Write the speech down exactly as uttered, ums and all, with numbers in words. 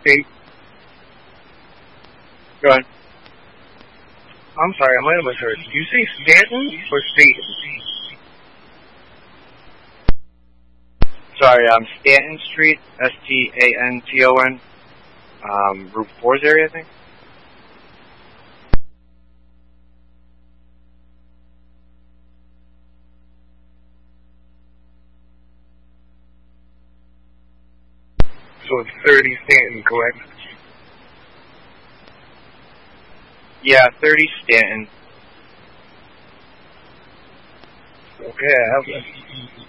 Okay. Go ahead. I'm sorry, I might have misheard. Did you say Stanton or Staten? Sorry, um, Stanton Street, S T A N T O N, um, Route four's area, I think. So it's thirty Stanton, correct? Yeah, thirty Stanton. Okay, I have that.